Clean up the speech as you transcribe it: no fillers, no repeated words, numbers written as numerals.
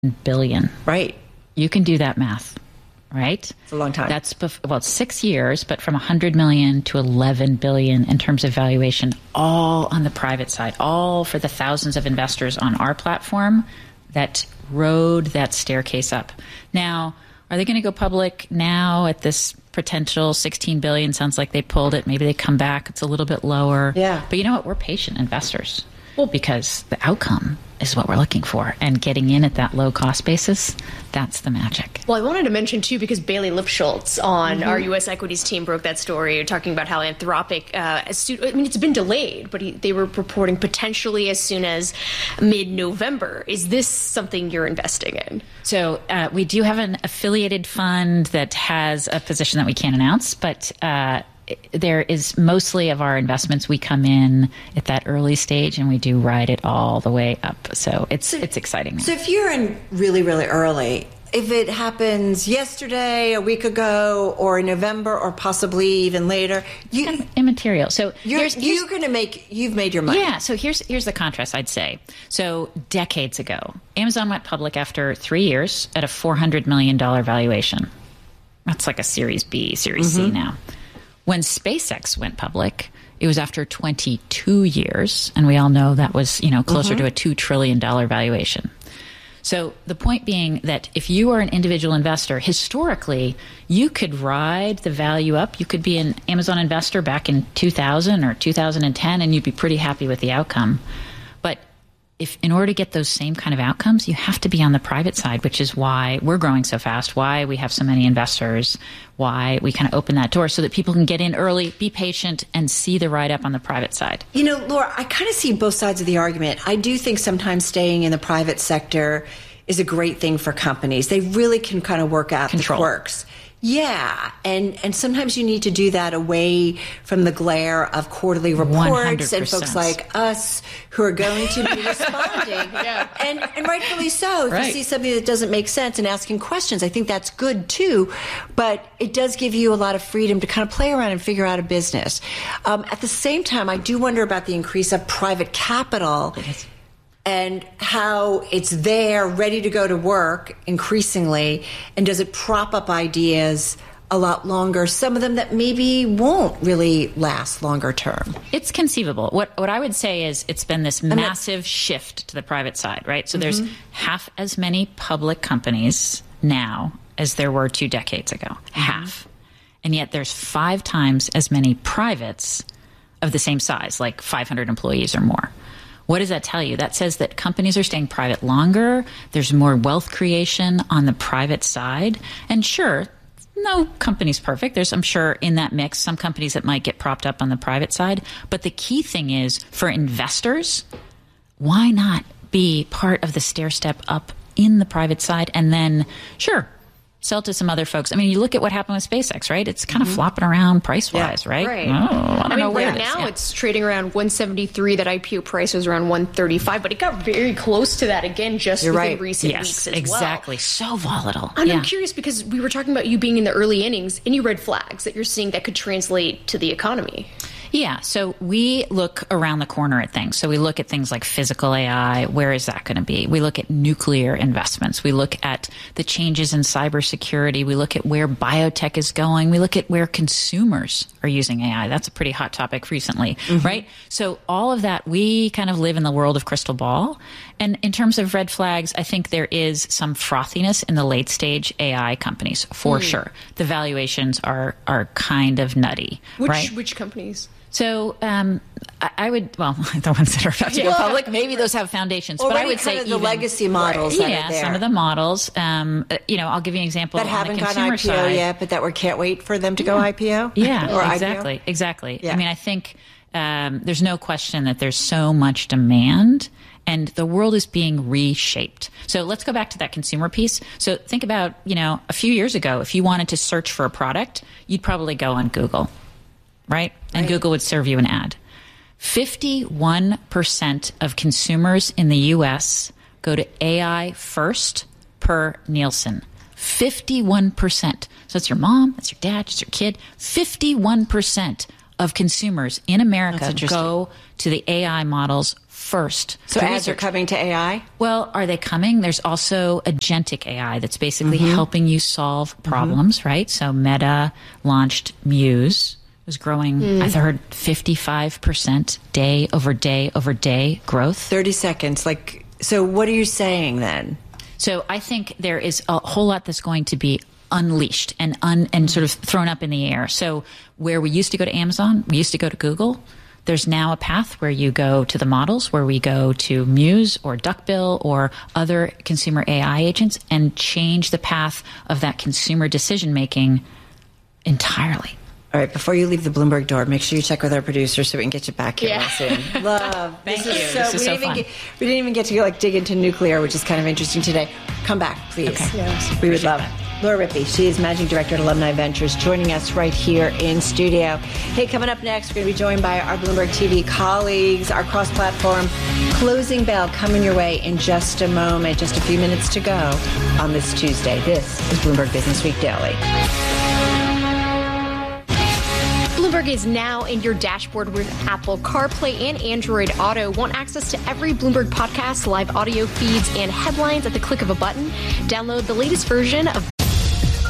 billion. Right. You can do that math, right? It's a long time. That's, it's 6 years, but from 100 million to 11 billion in terms of valuation, all on the private side, all for the thousands of investors on our platform that rode that staircase up. Now, are they going to go public now at this potential 16 billion? Sounds like they pulled it. Maybe they come back. It's a little bit lower. Yeah. But you know what? We're patient investors. Well, because the outcome is what we're looking for. And getting in at that low cost basis, that's the magic. Well, I wanted to mention, too, because Bailey Lipschultz on our U.S. equities team broke that story, talking about how Anthropic, it's been delayed, but they were reporting potentially as soon as mid-November. Is this something you're investing in? So we do have an affiliated fund that has a position that we can't announce, but there is mostly of our investments, we come in at that early stage and we do ride it all the way up. So it's exciting. So if you're in really, really early, if it happens yesterday, a week ago, or in November, or possibly even later, kind of immaterial. So you've made your money. Yeah. So here's the contrast, I'd say. So decades ago, Amazon went public after 3 years at a $400 million valuation. That's like a Series B, Series C now. When SpaceX went public, it was after 22 years, and we all know that was, closer to a $2 trillion valuation. So the point being that if you are an individual investor, historically, you could ride the value up. You could be an Amazon investor back in 2000 or 2010, and you'd be pretty happy with the outcome. But if in order to get those same kind of outcomes, you have to be on the private side, which is why we're growing so fast, why we have so many investors, why we kind of open that door so that people can get in early, be patient, and see the ride up on the private side. Laura, I kind of see both sides of the argument. I do think sometimes staying in the private sector is a great thing for companies. They really can kind of work out the quirks. Yeah, and sometimes you need to do that away from the glare of quarterly reports 100%. And folks like us who are going to be responding. And rightfully so. If you see something that doesn't make sense and asking questions, I think that's good too. But it does give you a lot of freedom to kind of play around and figure out a business. At the same time, I do wonder about the increase of private capital and how it's there, ready to go to work increasingly, and does it prop up ideas a lot longer, some of them that maybe won't really last longer term? It's conceivable. What I would say is it's been this massive shift to the private side, right? So there's half as many public companies now as there were 2 decades ago. Half. And yet there's 5 times as many privates of the same size, like 500 employees or more. What does that tell you? That says that companies are staying private longer. There's more wealth creation on the private side. And sure, no company's perfect. There's, I'm sure, in that mix, some companies that might get propped up on the private side. But the key thing is, for investors, why not be part of the stair step up in the private side and then, sure, sell to some other folks. I mean, you look at what happened with SpaceX, right? It's kind of flopping around price-wise, right? Right. Oh, I don't know where right now it's trading around 173. That IPO price was around 135, but it got very close to that again just within recent weeks as exactly. So volatile. And I'm curious because we were talking about you being in the early innings. Any red flags that you're seeing that could translate to the economy? Yeah, so we look around the corner at things. So we look at things like physical AI. Where is that going to be? We look at nuclear investments. We look at the changes in cybersecurity. We look at where biotech is going. We look at where consumers are using AI. That's a pretty hot topic recently, right? So all of that, we kind of live in the world of crystal ball. And in terms of red flags, I think there is some frothiness in the late stage AI companies, for sure. The valuations are kind of nutty, right? Which companies? So I would, the ones that are about to go public, maybe those have foundations. But I would say the legacy models that are there. Some of the models. I'll give you an example that haven't gone IPO side. yet, but that we can't wait for them to go IPO. Yeah, or exactly. Yeah. I mean, I think there's no question that there's so much demand. And the world is being reshaped. So let's go back to that consumer piece. So think about, a few years ago, if you wanted to search for a product, you'd probably go on Google, right? And Google would serve you an ad. 51% of consumers in the U.S. go to AI first per Nielsen. 51%. So it's your mom, it's your dad, it's your kid. 51% of consumers in America go to the AI models first. So ads are coming to AI? Well, are they coming? There's also agentic AI that's basically helping you solve problems, right? So Meta launched Muse. It was growing, I heard 55% day over day over day growth. 30 seconds. So what are you saying then? So I think there is a whole lot that's going to be unleashed and sort of thrown up in the air. So where we used to go to Amazon, we used to go to Google. There's now a path where you go to the models, where we go to Muse or Duckbill or other consumer AI agents and change the path of that consumer decision making entirely. All right, before you leave the Bloomberg door, make sure you check with our producer so we can get you back here real soon. Love. Thank you. This is so fun. We didn't even get to dig into nuclear, which is kind of interesting today. Come back, please. Okay. Yes. We would love it. Laura Ripley, she is Managing Director at Alumni Ventures, joining us right here in studio. Hey, coming up next, we're going to be joined by our Bloomberg TV colleagues, our cross-platform closing bell coming your way in just a moment, just a few minutes to go on this Tuesday. This is Bloomberg Business Week Daily. Bloomberg is now in your dashboard with Apple CarPlay and Android Auto. Want access to every Bloomberg podcast, live audio feeds, and headlines at the click of a button? Download the latest version of